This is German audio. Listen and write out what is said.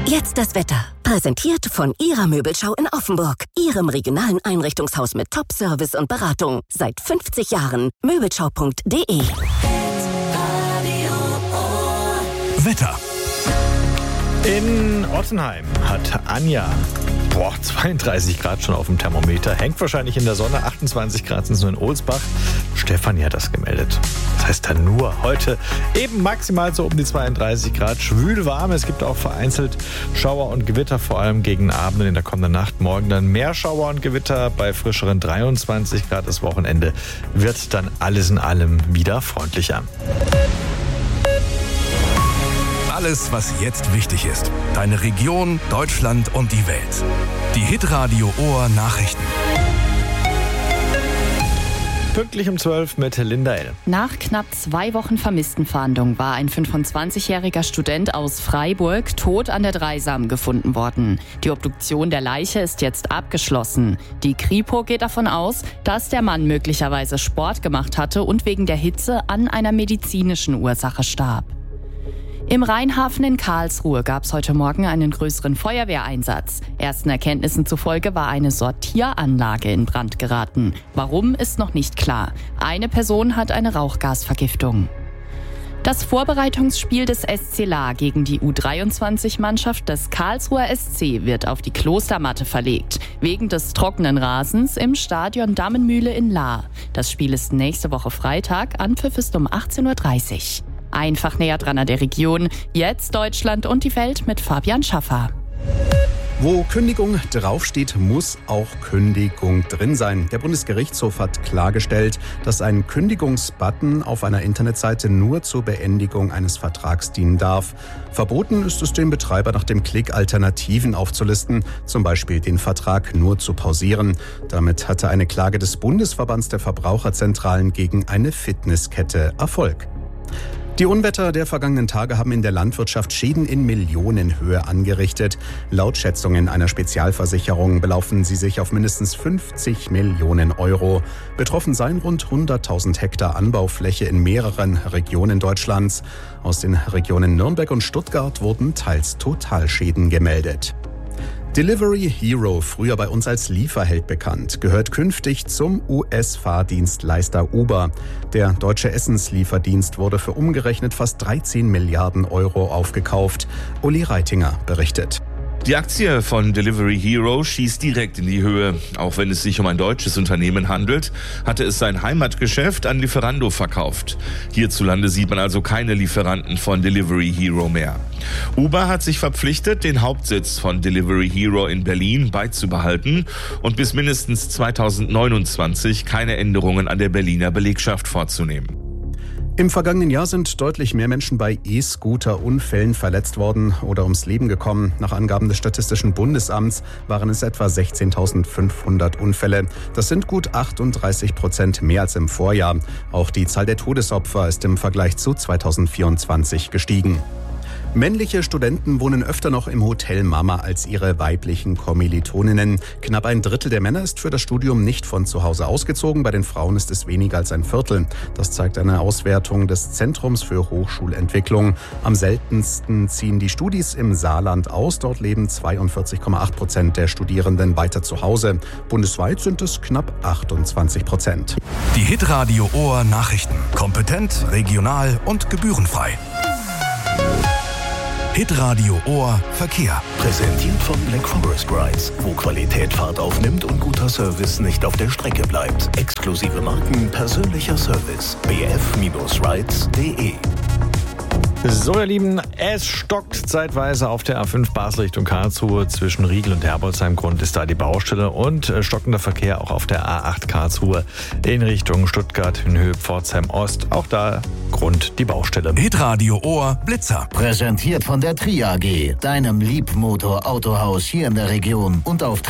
Jetzt das Wetter. Präsentiert von Ihrer Möbelschau in Offenburg. Ihrem regionalen Einrichtungshaus mit Top-Service und Beratung. Seit 50 Jahren. Möbelschau.de. Wetter. In Ottenheim hat Anja 32 Grad schon auf dem Thermometer. Hängt wahrscheinlich in der Sonne. 28 Grad sind es nur in Ohlsbach. Stefanie hat das gemeldet. Das heißt dann nur heute eben maximal so um die 32 Grad. Schwül warm. Es gibt auch vereinzelt Schauer und Gewitter, vor allem gegen Abend und in der kommenden Nacht. Morgen dann mehr Schauer und Gewitter bei frischeren 23 Grad. Das Wochenende wird dann alles in allem wieder freundlicher. Alles, was jetzt wichtig ist. Deine Region, Deutschland und die Welt. Die Hitradio Ohr Nachrichten. Pünktlich um 12 mit Linda L. Nach knapp 2 Wochen Vermisstenfahndung war ein 25-jähriger Student aus Freiburg tot an der Dreisam gefunden worden. Die Obduktion der Leiche ist jetzt abgeschlossen. Die Kripo geht davon aus, dass der Mann möglicherweise Sport gemacht hatte und wegen der Hitze an einer medizinischen Ursache starb. Im Rheinhafen in Karlsruhe gab es heute Morgen einen größeren Feuerwehreinsatz. Ersten Erkenntnissen zufolge war eine Sortieranlage in Brand geraten. Warum, ist noch nicht klar. Eine Person hat eine Rauchgasvergiftung. Das Vorbereitungsspiel des SC La gegen die U23-Mannschaft des Karlsruher SC wird auf die Klostermatte verlegt. Wegen des trockenen Rasens im Stadion Dammenmühle in La. Das Spiel ist nächste Woche Freitag. Anpfiff ist um 18:30 Uhr. Einfach näher dran an der Region. Jetzt Deutschland und die Welt mit Fabian Schaffer. Wo Kündigung draufsteht, muss auch Kündigung drin sein. Der Bundesgerichtshof hat klargestellt, dass ein Kündigungsbutton auf einer Internetseite nur zur Beendigung eines Vertrags dienen darf. Verboten ist es dem Betreiber nach dem Klick Alternativen aufzulisten, zum Beispiel den Vertrag nur zu pausieren. Damit hatte eine Klage des Bundesverbands der Verbraucherzentralen gegen eine Fitnesskette Erfolg. Die Unwetter der vergangenen Tage haben in der Landwirtschaft Schäden in Millionenhöhe angerichtet. Laut Schätzungen einer Spezialversicherung belaufen sie sich auf mindestens 50 Millionen Euro. Betroffen seien rund 100.000 Hektar Anbaufläche in mehreren Regionen Deutschlands. Aus den Regionen Nürnberg und Stuttgart wurden teils Totalschäden gemeldet. Delivery Hero, früher bei uns als Lieferheld bekannt, gehört künftig zum US-Fahrdienstleister Uber. Der deutsche Essenslieferdienst wurde für umgerechnet fast 13 Milliarden Euro aufgekauft. Uli Reitinger berichtet. Die Aktie von Delivery Hero schießt direkt in die Höhe. Auch wenn es sich um ein deutsches Unternehmen handelt, hatte es sein Heimatgeschäft an Lieferando verkauft. Hierzulande sieht man also keine Lieferanten von Delivery Hero mehr. Uber hat sich verpflichtet, den Hauptsitz von Delivery Hero in Berlin beizubehalten und bis mindestens 2029 keine Änderungen an der Berliner Belegschaft vorzunehmen. Im vergangenen Jahr sind deutlich mehr Menschen bei E-Scooter-Unfällen verletzt worden oder ums Leben gekommen. Nach Angaben des Statistischen Bundesamts waren es etwa 16.500 Unfälle. Das sind gut 38% mehr als im Vorjahr. Auch die Zahl der Todesopfer ist im Vergleich zu 2024 gestiegen. Männliche Studenten wohnen öfter noch im Hotel Mama als ihre weiblichen Kommilitoninnen. Knapp ein Drittel der Männer ist für das Studium nicht von zu Hause ausgezogen. Bei den Frauen ist es weniger als ein Viertel. Das zeigt eine Auswertung des Zentrums für Hochschulentwicklung. Am seltensten ziehen die Studis im Saarland aus. Dort leben 42,8% der Studierenden weiter zu Hause. Bundesweit sind es knapp 28%. Die Hitradio Ohr Nachrichten. Kompetent, regional und gebührenfrei. Hitradio Ohr Verkehr. Präsentiert von Black Forest Rides, wo Qualität Fahrt aufnimmt und guter Service nicht auf der Strecke bleibt. Exklusive Marken, persönlicher Service. bf-rides.de. So, ihr Lieben, es stockt zeitweise auf der A5 Basel Richtung Karlsruhe. Zwischen Riegel und Herbolzheim-Grund ist da die Baustelle und stockender Verkehr auch auf der A8 Karlsruhe in Richtung Stuttgart, in Höhe Pforzheim Ost. Auch da Grund die Baustelle. Hitradio Ohr Blitzer. Präsentiert von der Tri AG, deinem Liebmotor-Autohaus hier in der Region und auf